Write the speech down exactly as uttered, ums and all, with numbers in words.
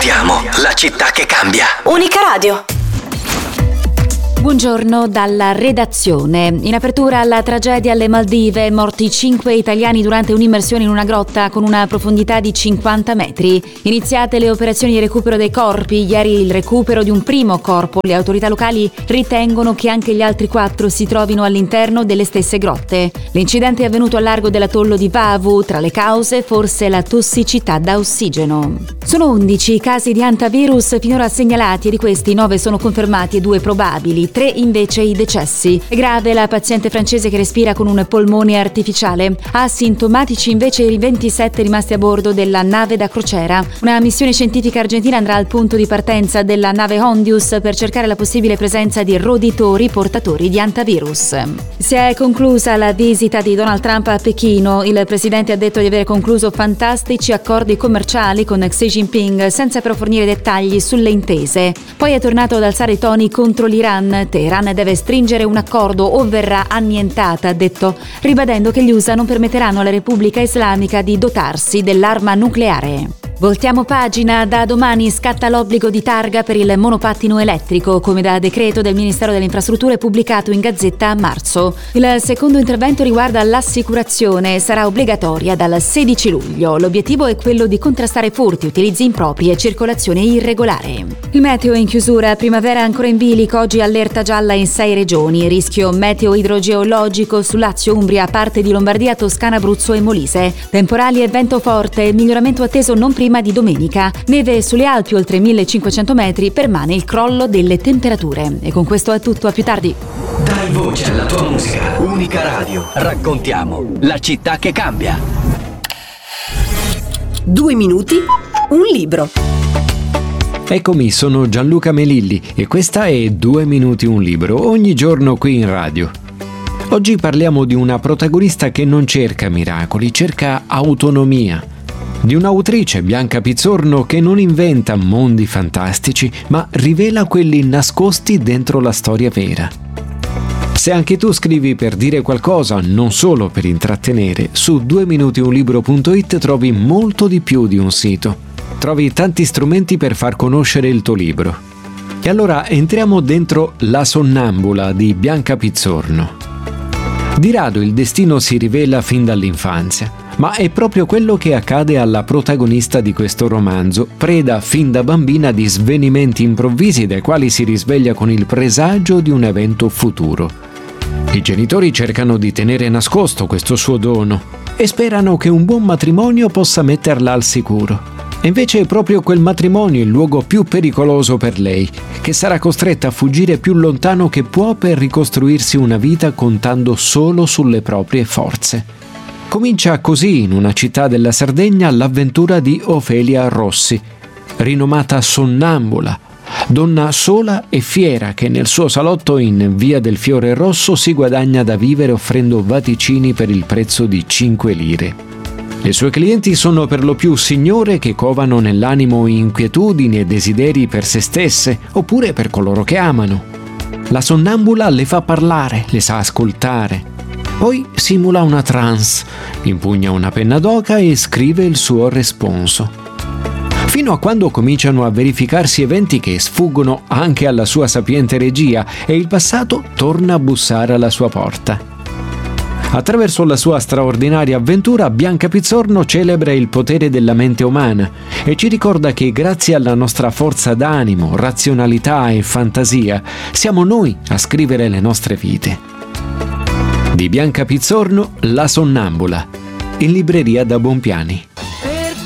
Raccontiamo la città che cambia. Unica Radio. Buongiorno dalla redazione. In apertura la tragedia alle Maldive, morti cinque italiani durante un'immersione in una grotta con una profondità di cinquanta metri. Iniziate le operazioni di recupero dei corpi, ieri il recupero di un primo corpo. Le autorità locali ritengono che anche gli altri quattro si trovino all'interno delle stesse grotte. L'incidente è avvenuto al largo dell'atollo di Vavu, tra le cause forse la tossicità da ossigeno. Sono undici i casi di hantavirus finora segnalati e di questi nove sono confermati e due probabili. Tre invece i decessi. È grave la paziente francese che respira con un polmone artificiale. Asintomatici invece i ventisette rimasti a bordo della nave da crociera. Una missione scientifica argentina andrà al punto di partenza della nave Hondius per cercare la possibile presenza di roditori portatori di hantavirus. Si è conclusa la visita di Donald Trump a Pechino. Il presidente ha detto di aver concluso fantastici accordi commerciali con Xi Jinping senza però fornire dettagli sulle intese. Poi è tornato ad alzare i toni contro l'Iran. Teheran deve stringere un accordo o verrà annientata, ha detto, ribadendo che gli U S A non permetteranno alla Repubblica Islamica di dotarsi dell'arma nucleare. Voltiamo pagina, da domani scatta l'obbligo di targa per il monopattino elettrico, come da decreto del Ministero delle Infrastrutture pubblicato in Gazzetta a marzo. Il secondo intervento riguarda l'assicurazione, sarà obbligatoria dal sedici luglio. L'obiettivo è quello di contrastare furti, utilizzi impropri e circolazione irregolare. Il meteo in chiusura, primavera ancora in bilico, oggi allerta gialla in sei regioni, rischio meteo idrogeologico su Lazio, Umbria, parte di Lombardia, Toscana, Abruzzo e Molise. Temporali e vento forte, miglioramento atteso non prima di domenica. Neve sulle Alpi oltre millecinquecento metri, permane il crollo delle temperature. E con questo è tutto, a più tardi. Dai voce alla tua musica. Unica Radio. Raccontiamo la città che cambia. Due minuti, un libro. Eccomi, sono Gianluca Melilli e questa è Due minuti un libro, ogni giorno qui in radio. Oggi parliamo di una protagonista che non cerca miracoli, cerca autonomia. Di un'autrice, Bianca Pizzorno, che non inventa mondi fantastici, ma rivela quelli nascosti dentro la storia vera. Se anche tu scrivi per dire qualcosa, non solo per intrattenere, su due minuti un libro punto it trovi molto di più di un sito. Trovi tanti strumenti per far conoscere il tuo libro. E allora entriamo dentro La sonnambula di Bianca Pizzorno. Di rado il destino si rivela fin dall'infanzia, ma è proprio quello che accade alla protagonista di questo romanzo, preda fin da bambina di svenimenti improvvisi dai quali si risveglia con il presagio di un evento futuro. I genitori cercano di tenere nascosto questo suo dono e sperano che un buon matrimonio possa metterla al sicuro. E invece è proprio quel matrimonio il luogo più pericoloso per lei, che sarà costretta a fuggire più lontano che può per ricostruirsi una vita contando solo sulle proprie forze. Comincia così in una città della Sardegna l'avventura di Ofelia Rossi, rinomata sonnambula, donna sola e fiera che nel suo salotto in Via del Fiore Rosso si guadagna da vivere offrendo vaticini per il prezzo di cinque lire. Le sue clienti sono per lo più signore che covano nell'animo inquietudini e desideri per se stesse oppure per coloro che amano. La sonnambula le fa parlare, le sa ascoltare. Poi simula una trance, impugna una penna d'oca e scrive il suo responso. Fino a quando cominciano a verificarsi eventi che sfuggono anche alla sua sapiente regia e il passato torna a bussare alla sua porta. Attraverso la sua straordinaria avventura, Bianca Pizzorno celebra il potere della mente umana e ci ricorda che grazie alla nostra forza d'animo, razionalità e fantasia, siamo noi a scrivere le nostre vite. Di Bianca Pizzorno, La sonnambula, in libreria da Bompiani.